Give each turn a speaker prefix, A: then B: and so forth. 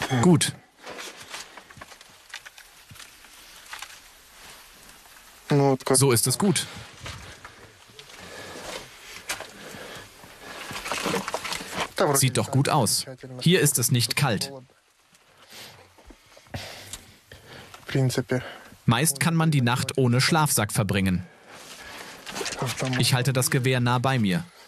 A: Gut. So ist es gut. Sieht doch gut aus. Hier ist es nicht kalt. Meist kann man die Nacht ohne Schlafsack verbringen. Ich halte das Gewehr nah bei mir.